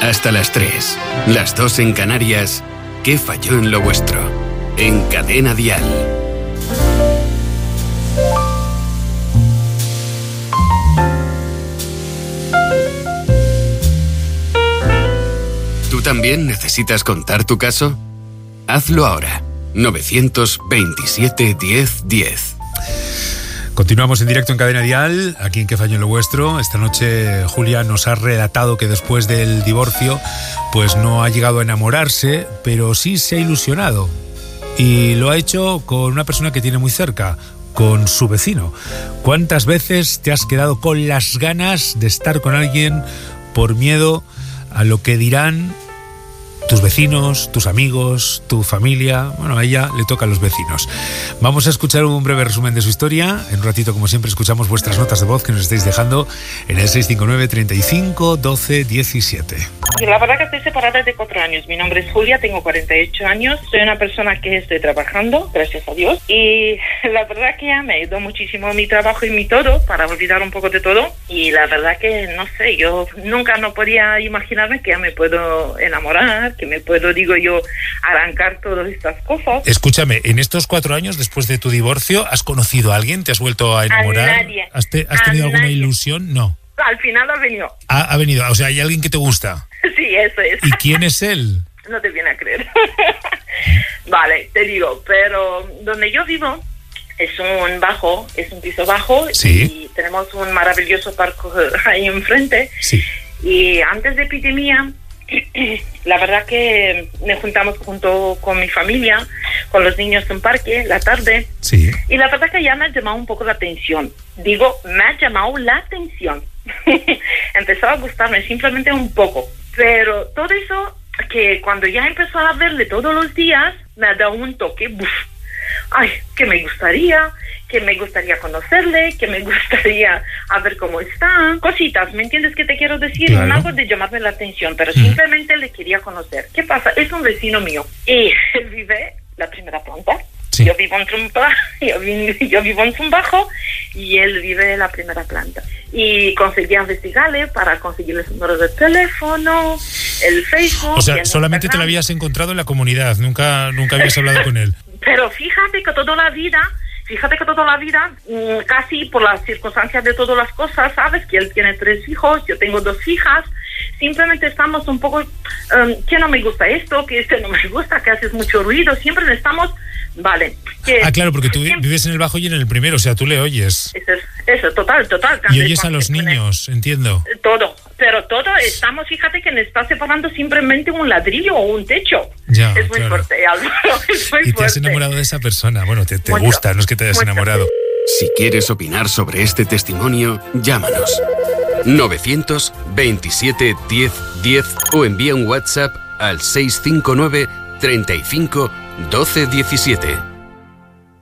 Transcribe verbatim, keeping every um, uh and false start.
Hasta las tres, las dos en Canarias. ¿Qué falló en lo vuestro? En Cadena Dial. ¿Tú también necesitas contar tu caso? Hazlo ahora. novecientos veintisiete diez diez. Continuamos en directo en Cadena Dial, aquí en ¿Qué falló en lo vuestro? Esta noche Julia nos ha relatado que después del divorcio pues no ha llegado a enamorarse, pero sí se ha ilusionado. Y lo ha hecho con una persona que tiene muy cerca, con su vecino. ¿Cuántas veces te has quedado con las ganas de estar con alguien por miedo a lo que dirán tus vecinos, tus amigos, tu familia? Bueno, a ella le toca a los vecinos. Vamos a escuchar un breve resumen de su historia. En un ratito, como siempre, escuchamos vuestras notas de voz que nos estáis dejando en el seis cinco nueve, treinta y cinco, doce, diecisiete. La verdad que estoy separada desde cuatro años. Mi nombre es Julia, tengo cuarenta y ocho años. Soy una persona que estoy trabajando, gracias a Dios. Y la verdad que ya me ayudó muchísimo mi trabajo y mi todo para olvidar un poco de todo. Y la verdad que, no sé, yo nunca no podía imaginarme que ya me puedo enamorar, que me puedo, digo yo, arrancar todas estas cosas. Escúchame, en estos cuatro años después de tu divorcio, ¿has conocido a alguien? ¿Te has vuelto a enamorar? A nadie. ¿Has, te, has tenido alguna nadie. ilusión? No. Al final ha venido. Ha, ha venido, o sea, ¿hay alguien que te gusta? Sí, eso es. ¿Y quién es él? No te viene a creer. Vale, te digo, pero donde yo vivo es un bajo, es un piso bajo. Sí. Y tenemos un maravilloso parque ahí enfrente. Sí. Y antes de epidemia, la verdad que nos juntamos junto con mi familia, con los niños en un parque, la tarde. Sí. Y la verdad que ya me ha llamado un poco la atención. Digo, me ha llamado la atención. Empezó a gustarme simplemente un poco. Pero todo eso, que cuando ya empezó a verle todos los días, me ha dado un toque. Buf. Ay, que me gustaría, que me gustaría conocerle, que me gustaría a ver cómo está. Cositas, ¿me entiendes qué te quiero decir? Claro. No algo de llamarme la atención, pero Mm. simplemente le quería conocer. ¿Qué pasa? Es un vecino mío y él vive la primera planta. Sí. Yo vivo en Trumpa, yo, vi- yo vivo en Zumbajo y él vive en la primera planta. Y conseguí investigarle para conseguirle su número de teléfono, el Facebook. O sea, y el solamente te Instagram. lo habías encontrado en la comunidad, nunca, nunca habías hablado con él. Pero fíjate que toda la vida, fíjate que toda la vida, mmm, casi por las circunstancias de todas las cosas, sabes que él tiene tres hijos, yo tengo dos hijas, simplemente estamos un poco, um, que no me gusta esto, que este no me gusta, que haces mucho ruido, siempre estamos, vale. Que Ah, claro, porque tú vi- siempre- vives en el bajo y en el primero, o sea, tú le oyes. Eso, es- eso, total, total. Y oyes a los niños, entiendo. Todo, pero todo estamos, fíjate que nos está separando simplemente un ladrillo o un techo. Ya, es muy claro. fuerte, Álvaro, es muy Y te has fuerte. enamorado de esa persona. Bueno, te, te Mucho, gusta, no es que te hayas mucho. enamorado. Si quieres opinar sobre este testimonio, llámanos. novecientos veintisiete diez diez o envía un WhatsApp al seis cinco nueve, treinta y cinco, doce diecisiete.